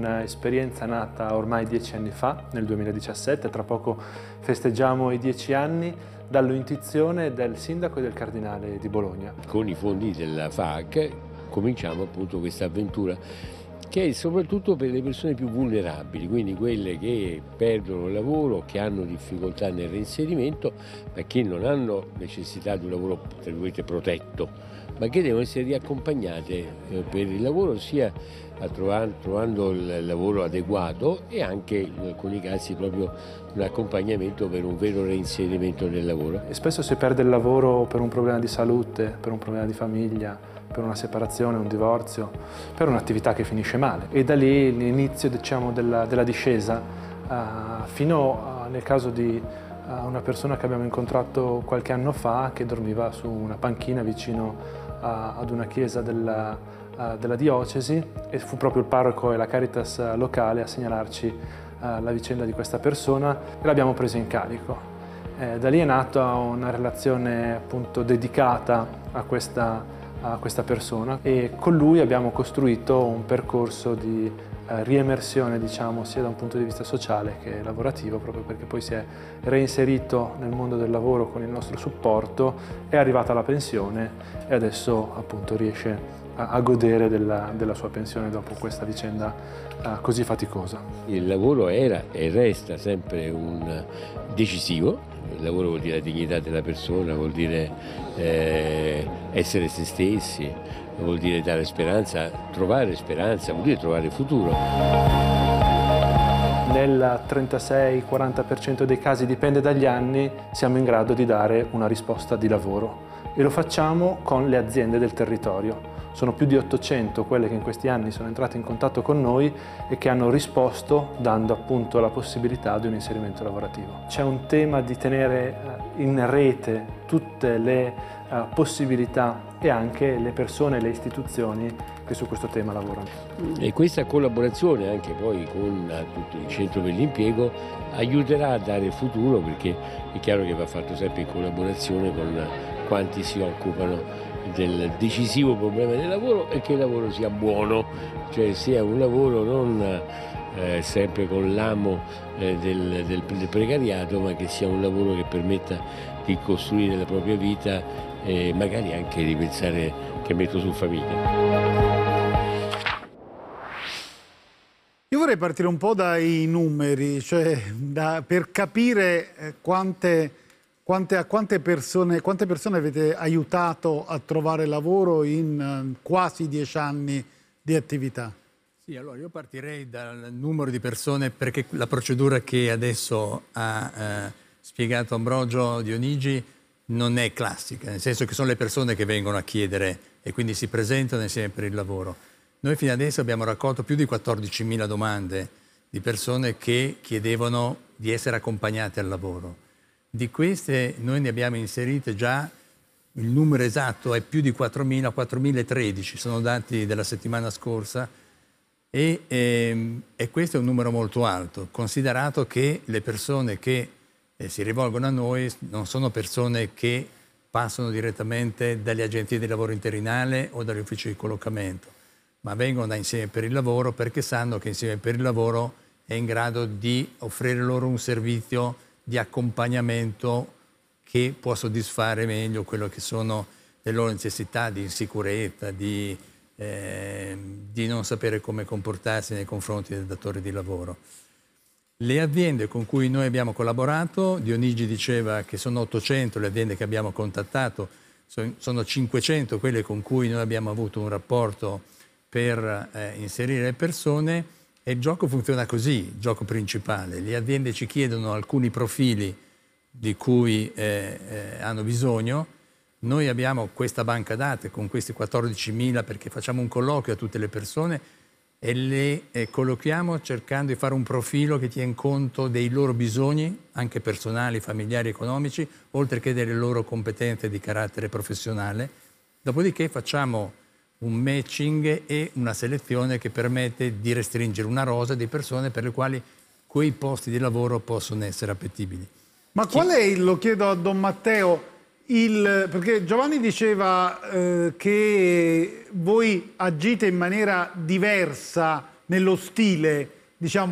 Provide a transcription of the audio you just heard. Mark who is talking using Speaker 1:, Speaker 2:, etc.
Speaker 1: un'esperienza nata ormai 10 anni fa, nel 2017, tra poco festeggiamo i 10 anni dall'intuizione del sindaco e del cardinale di Bologna.
Speaker 2: Con i fondi della FAC cominciamo appunto questa avventura, che è soprattutto per le persone più vulnerabili, quindi quelle che perdono il lavoro, che hanno difficoltà nel reinserimento, ma che non hanno necessità di un lavoro tra virgolette protetto, ma che devono essere riaccompagnate per il lavoro, sia trovando il lavoro adeguato e anche in alcuni casi proprio un accompagnamento per un vero reinserimento nel lavoro.
Speaker 1: E spesso si perde il lavoro per un problema di salute, per un problema di famiglia, per una separazione, un divorzio, per un'attività che finisce male. E da lì l'inizio, diciamo, della discesa, fino nel caso di una persona che abbiamo incontrato qualche anno fa che dormiva su una panchina vicino ad una chiesa della diocesi, e fu proprio il parroco e la Caritas locale a segnalarci la vicenda di questa persona e l'abbiamo preso in carico. Da lì è nata una relazione appunto dedicata a questa persona, e con lui abbiamo costruito un percorso di riemersione, diciamo, sia da un punto di vista sociale che lavorativo, proprio perché poi si è reinserito nel mondo del lavoro con il nostro supporto, è arrivata alla pensione e adesso appunto riesce a godere della sua pensione dopo questa vicenda così faticosa.
Speaker 2: Il lavoro era e resta sempre un decisivo. Il lavoro vuol dire la dignità della persona, vuol dire essere se stessi, vuol dire dare speranza, vuol dire trovare futuro.
Speaker 1: Nel 36-40% dei casi, dipende dagli anni, siamo in grado di dare una risposta di lavoro, e lo facciamo con le aziende del territorio. Sono più di 800 quelle che in questi anni sono entrate in contatto con noi e che hanno risposto dando appunto la possibilità di un inserimento lavorativo. C'è un tema di tenere in rete tutte le possibilità e anche le persone e le istituzioni che su questo tema lavorano.
Speaker 2: E questa collaborazione anche poi con tutto il centro per l'impiego aiuterà a dare futuro, perché è chiaro che va fatto sempre in collaborazione con quanti si occupano del decisivo problema del lavoro, e che il lavoro sia buono, cioè sia un lavoro non sempre con l'amo del precariato, ma che sia un lavoro che permetta di costruire la propria vita e magari anche di pensare che metto su famiglia.
Speaker 3: Io vorrei partire un po' dai numeri, cioè per capire a quante persone avete aiutato a trovare lavoro in quasi 10 anni di attività.
Speaker 4: Sì, allora io partirei dal numero di persone, perché la procedura che adesso ha spiegato Ambrogio Dionigi non è classica, nel senso che sono le persone che vengono a chiedere e quindi si presentano insieme per il lavoro. Noi fino adesso abbiamo raccolto più di 14.000 domande di persone che chiedevano di essere accompagnate al lavoro. Di queste noi ne abbiamo inserite già, il numero esatto è più di 4.000, 4.013, sono dati della settimana scorsa, e questo è un numero molto alto, considerato che le persone che si rivolgono a noi non sono persone che passano direttamente dalle agenzie di lavoro interinale o dagli uffici di collocamento, ma vengono da Insieme per il Lavoro perché sanno che Insieme per il Lavoro è in grado di offrire loro un servizio di accompagnamento che può soddisfare meglio quello che sono le loro necessità di insicurezza, di non sapere come comportarsi nei confronti del datore di lavoro. Le aziende con cui noi abbiamo collaborato, Dionigi diceva che sono 800 le aziende che abbiamo contattato, sono 500 quelle con cui noi abbiamo avuto un rapporto per inserire le persone, e il gioco funziona così, il gioco principale. Le aziende ci chiedono alcuni profili di cui hanno bisogno. Noi abbiamo questa banca dati con questi 14.000 perché facciamo un colloquio a tutte le persone e le colloquiamo cercando di fare un profilo che tiene conto dei loro bisogni, anche personali, familiari, economici, oltre che delle loro competenze di carattere professionale. Dopodiché facciamo un matching e una selezione che permette di restringere una rosa di persone per le quali quei posti di lavoro possono essere appetibili.
Speaker 3: Ma qual è, lo chiedo a Don Matteo, perché Giovanni diceva che voi agite in maniera diversa nello stile, diciamo,